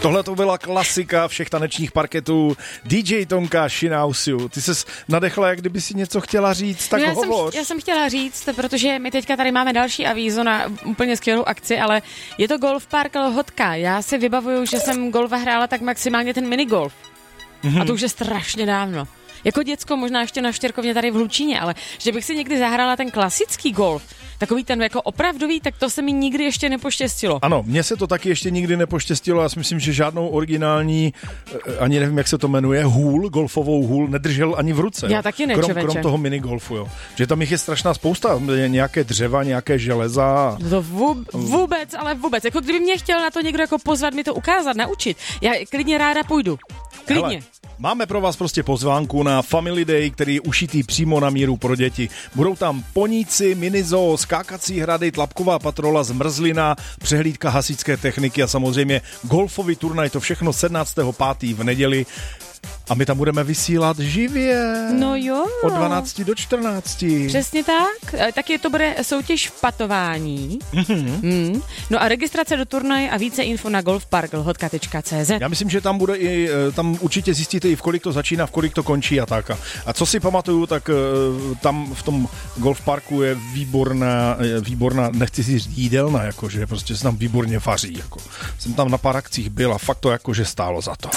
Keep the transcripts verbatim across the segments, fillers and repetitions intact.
Tohle to byla klasika všech tanečních parketů. D J Tonka, Shinausiu. Ty ses nadechla, jak kdyby si něco chtěla říct, tak no, já hovoř. Jsem, já jsem chtěla říct, protože my teďka tady máme další avízo na úplně skvělou akci, ale je to Golf Park Lhotka. Já si vybavuju, že jsem golfa hrála tak maximálně ten minigolf. Mm-hmm. A to už je strašně dávno. Jako děcko, možná ještě na Štěrkovně tady v Hlučíně, ale že bych si někdy zahrála ten klasický golf, takový ten jako opravdový, tak to se mi nikdy ještě nepoštěstilo. Ano, mně se to taky ještě nikdy nepoštěstilo. Já si myslím, že žádnou originální, ani nevím, jak se to jmenuje, hůl, golfovou hůl, nedržel ani v ruce. Já jo. taky ne, krom, člověče. krom toho minigolfu, jo. Že tam jich je strašná spousta, nějaké dřeva, nějaké železa. To vůb, vůbec, ale vůbec. Jako kdyby mě chtěl na to někdo jako pozvat, mi to ukázat, naučit. Já klidně ráda půjdu. Klidně. Hele, máme pro vás prostě pozvánku na Family Day, který je ušitý přímo na míru pro děti. Budou tam poníci, minizoo, skákací hrady, tlapková patrola, zmrzlina, přehlídka hasičské techniky a samozřejmě golfový turnaj, to všechno sedmnáctého pátého v neděli. A my tam budeme vysílat živě. No jo. Od dvanácti do čtrnácti. Přesně tak. Taky to bude soutěž v patování. Mm-hmm. Mm. No a registrace do turnaje a více info na golfpark lhotka tečka cé zet. Já myslím, že tam bude i, tam určitě zjistíte i v kolik to začíná, v kolik to končí a tak. A co si pamatuju, tak tam v tom golfparku je výborná, výborná, nechci si říct jídelna, jakože prostě se tam výborně vaří. Jako. Jsem tam na pár akcích byl a fakt to jakože stálo za to.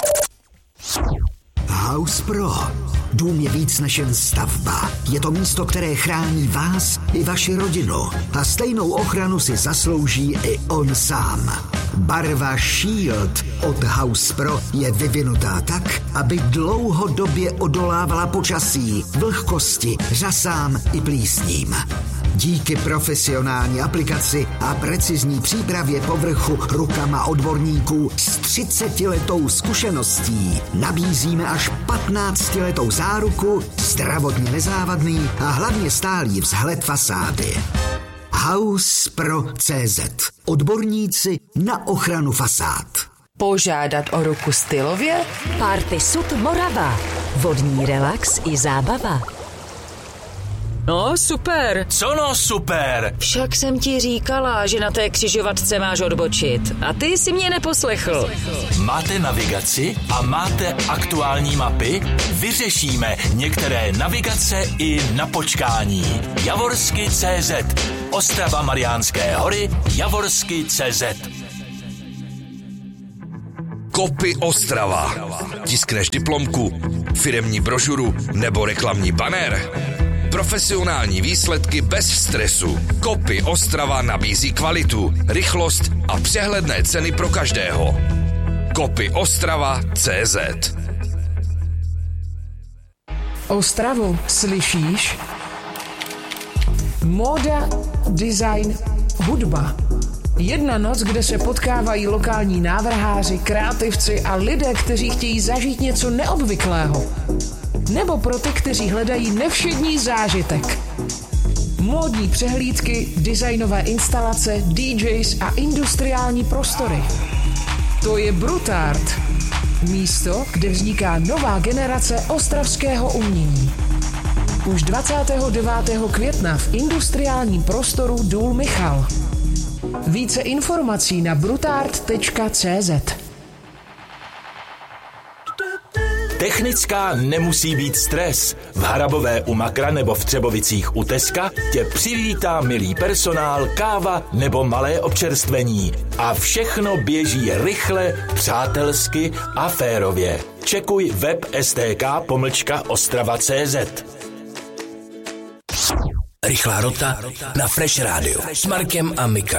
House Pro. Dům je víc než jen stavba. Je to místo, které chrání vás i vaši rodinu. A stejnou ochranu si zaslouží i on sám. Barva Shield od House Pro je vyvinutá tak, aby dlouhodobě odolávala počasí, vlhkosti, řasám i plísním. Díky profesionální aplikaci a precizní přípravě povrchu rukama odborníků s třicetiletou zkušeností nabízíme až patnáctiletou záruku, zdravotně nezávadný a hlavně stálý vzhled fasády. House Pro tečka cé zet. Odborníci na ochranu fasád. Požádat o ruku stylově? Party Sud Morava. Vodní relax i zábava. No, super. Co no super? Však jsem ti říkala, že na té křižovatce máš odbočit. A ty si mě neposlechl. Máte navigaci a máte aktuální mapy? Vyřešíme některé navigace i na počkání. Javorsky tečka cé zet. Ostrava Mariánské hory. Javorsky tečka cé zet. Kopy Ostrava. Tiskneš diplomku, firemní brožuru nebo reklamní banner? Profesionální výsledky bez stresu. Kopy Ostrava nabízí kvalitu, rychlost a přehledné ceny pro každého. Kopy Ostrava tečka cé zet. Ostravu slyšíš? Móda, design, hudba. Jedna noc, kde se potkávají lokální návrháři, kreativci a lidé, kteří chtějí zažít něco neobvyklého. Nebo pro ty, kteří hledají nevšední zážitek. Módní přehlídky, designové instalace, D Js a industriální prostory. To je Brutart. Místo, kde vzniká nová generace ostravského umění. Už dvacátého devátého května v industriálním prostoru Důl Michal. Více informací na brutart tečka cé zet. Technická nemusí být stres. V Harabové u Makra nebo v Třebovicích u Teska tě přivítá milý personál, káva nebo malé občerstvení. A všechno běží rychle, přátelsky a férově. Čekuj web stk pomlčka ostrava tečka cé zet. Rychlá rota na Fresh Radio s Markem a Mika.